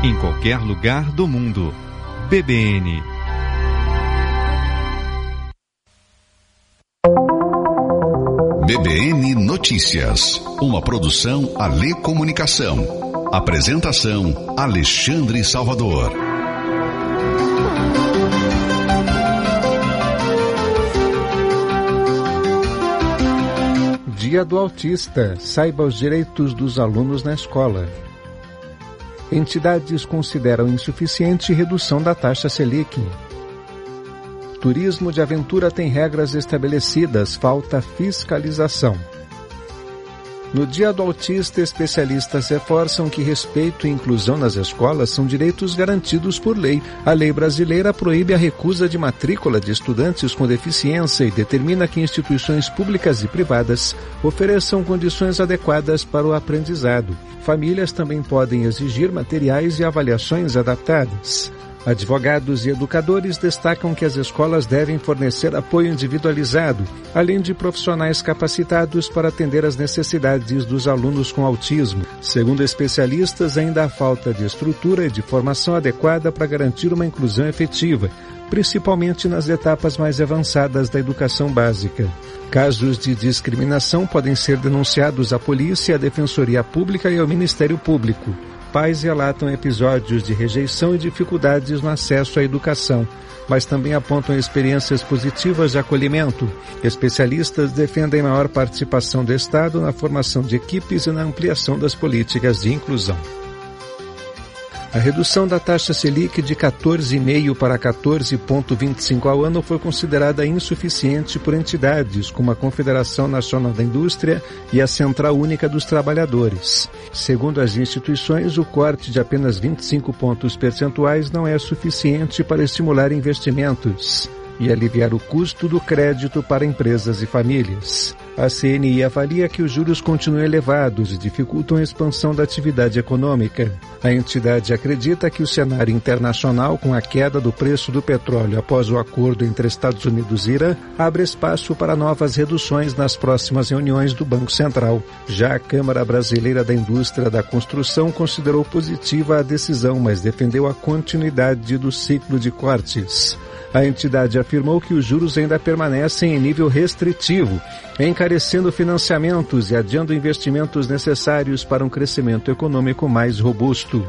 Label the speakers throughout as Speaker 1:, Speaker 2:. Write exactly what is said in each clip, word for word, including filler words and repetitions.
Speaker 1: em qualquer lugar do mundo. B B N.
Speaker 2: B B N Notícias, uma produção Alê Comunicação. Apresentação Alexandre Salvador.
Speaker 3: Dia do Autista. Saiba os direitos dos alunos na escola. Entidades consideram insuficiente redução da taxa Selic. Turismo de aventura tem regras estabelecidas, falta fiscalização. No Dia do Autista, especialistas reforçam que respeito e inclusão nas escolas são direitos garantidos por lei. A lei brasileira proíbe a recusa de matrícula de estudantes com deficiência e determina que instituições públicas e privadas ofereçam condições adequadas para o aprendizado. Famílias também podem exigir materiais e avaliações adaptadas. Advogados e educadores destacam que as escolas devem fornecer apoio individualizado, além de profissionais capacitados para atender às necessidades dos alunos com autismo. Segundo especialistas, ainda há falta de estrutura e de formação adequada para garantir uma inclusão efetiva, principalmente nas etapas mais avançadas da educação básica. Casos de discriminação podem ser denunciados à polícia, à Defensoria Pública e ao Ministério Público. Pais relatam episódios de rejeição e dificuldades no acesso à educação, mas também apontam experiências positivas de acolhimento. Especialistas defendem maior participação do Estado na formação de equipes e na ampliação das políticas de inclusão. A redução da taxa Selic de quatorze vírgula cinco para quatorze vírgula vinte e cinco ao ano foi considerada insuficiente por entidades como a Confederação Nacional da Indústria e a Central Única dos Trabalhadores. Segundo as instituições, o corte de apenas vinte e cinco pontos percentuais não é suficiente para estimular investimentos e aliviar o custo do crédito para empresas e famílias. A C N I avalia que os juros continuam elevados e dificultam a expansão da atividade econômica. A entidade acredita que o cenário internacional, com a queda do preço do petróleo após o acordo entre Estados Unidos e Irã, abre espaço para novas reduções nas próximas reuniões do Banco Central. Já a Câmara Brasileira da Indústria da Construção considerou positiva a decisão, mas defendeu a continuidade do ciclo de cortes. A entidade afirmou que os juros ainda permanecem em nível restritivo, encarecendo financiamentos e adiando investimentos necessários para um crescimento econômico mais robusto.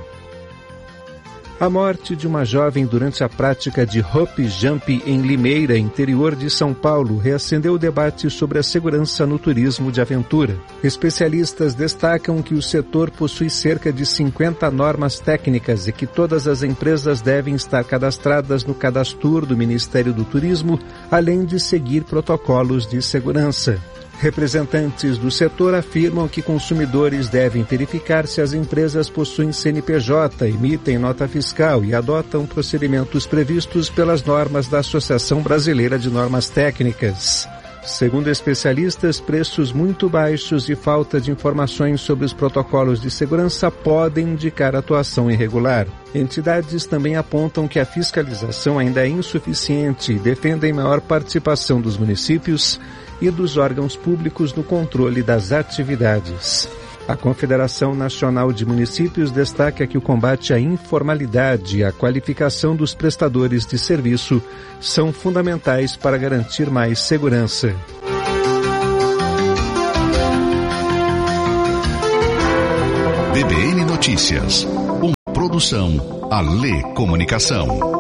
Speaker 3: A morte de uma jovem durante a prática de hop jump em Limeira, interior de São Paulo, reacendeu o debate sobre a segurança no turismo de aventura. Especialistas destacam que o setor possui cerca de cinquenta normas técnicas e que todas as empresas devem estar cadastradas no Cadastro do Ministério do Turismo, além de seguir protocolos de segurança. Representantes do setor afirmam que consumidores devem verificar se as empresas possuem C N P J, emitem nota fiscal e adotam procedimentos previstos pelas normas da Associação Brasileira de Normas Técnicas. Segundo especialistas, preços muito baixos e falta de informações sobre os protocolos de segurança podem indicar atuação irregular. Entidades também apontam que a fiscalização ainda é insuficiente e defendem maior participação dos municípios e dos órgãos públicos no controle das atividades. A Confederação Nacional de Municípios destaca que o combate à informalidade e a qualificação dos prestadores de serviço são fundamentais para garantir mais segurança.
Speaker 2: B B N Notícias, uma produção Alê Comunicação.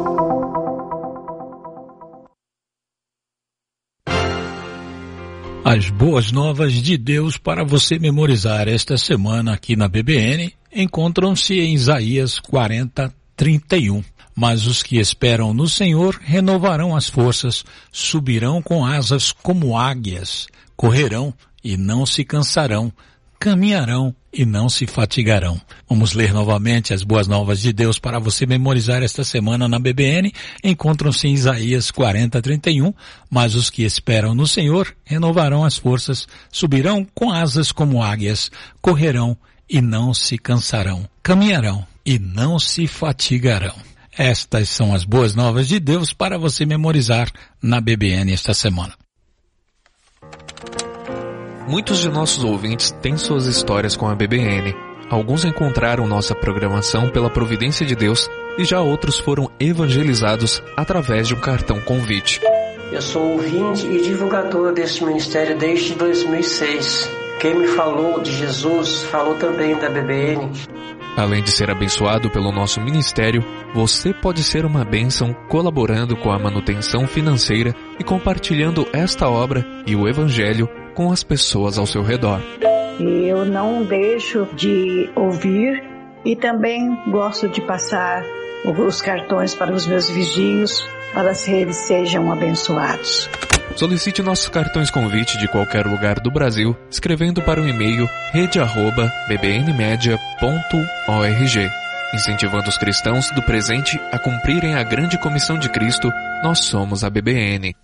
Speaker 4: As boas novas de Deus para você memorizar esta semana aqui na B B N encontram-se em Isaías quarenta, trinta e um. Mas os que esperam no Senhor renovarão as forças, subirão com asas como águias, correrão e não se cansarão, caminharão e não se fatigarão. Vamos ler novamente as boas novas de Deus para você memorizar esta semana na B B N. Encontram-se em Isaías quarenta, trinta e um. Mas os que esperam no Senhor renovarão as forças, subirão com asas como águias, correrão e não se cansarão, caminharão e não se fatigarão. Estas são as boas novas de Deus para você memorizar na B B N esta semana.
Speaker 5: Muitos de nossos ouvintes têm suas histórias com a B B N. alguns encontraram nossa programação pela providência de Deus e já outros foram evangelizados através de um cartão convite.
Speaker 6: Eu sou ouvinte e divulgador deste ministério desde dois mil e seis. Quem me falou de Jesus falou também da B B N.
Speaker 5: Além de ser abençoado pelo nosso ministério, você pode ser uma bênção colaborando com a manutenção financeira e compartilhando esta obra e o Evangelho com as pessoas ao seu redor.
Speaker 7: Eu não deixo de ouvir e também gosto de passar os cartões para os meus vizinhos para que eles sejam abençoados.
Speaker 5: Solicite nossos cartões convite de qualquer lugar do Brasil, escrevendo para o e-mail rede arroba b b n media ponto org. Incentivando os cristãos do presente a cumprirem a grande comissão de Cristo, nós somos a B B N.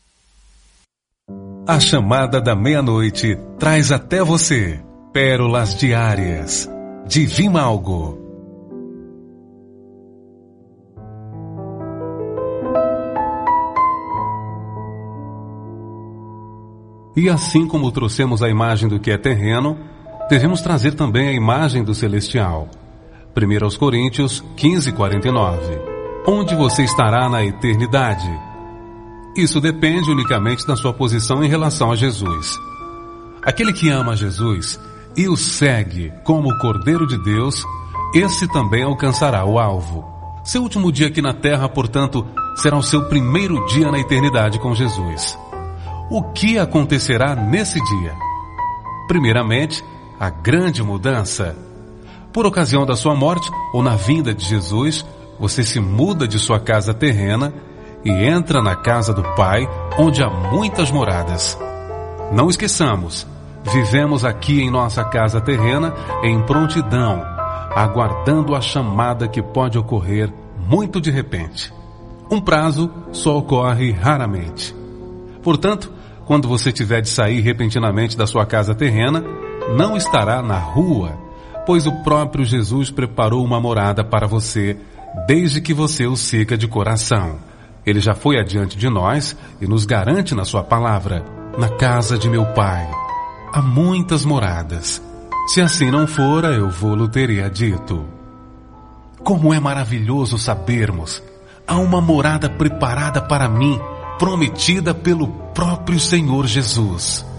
Speaker 8: A chamada da meia-noite traz até você pérolas diárias de Vimalgo. E assim como trouxemos a imagem do que é terreno, devemos trazer também a imagem do celestial. primeira aos Coríntios quinze, quarenta e nove. Onde você estará na eternidade? Isso depende unicamente da sua posição em relação a Jesus. Aquele que ama Jesus e o segue como o Cordeiro de Deus, esse também alcançará o alvo. Seu último dia aqui na terra, portanto, será o seu primeiro dia na eternidade com Jesus. O que acontecerá nesse dia? Primeiramente, a grande mudança. Por ocasião da sua morte ou na vinda de Jesus, você se muda de sua casa terrena e entra na casa do Pai, onde há muitas moradas. Não esqueçamos, vivemos aqui em nossa casa terrena em prontidão, aguardando a chamada que pode ocorrer muito de repente. Um prazo só ocorre raramente. Portanto, quando você tiver de sair repentinamente da sua casa terrena, não estará na rua, pois o próprio Jesus preparou uma morada para você, desde que você o siga de coração. Ele já foi adiante de nós e nos garante na sua palavra: na casa de meu Pai há muitas moradas. Se assim não fora, eu vou-lo teria dito. Como é maravilhoso sabermos: há uma morada preparada para mim, prometida pelo próprio Senhor Jesus.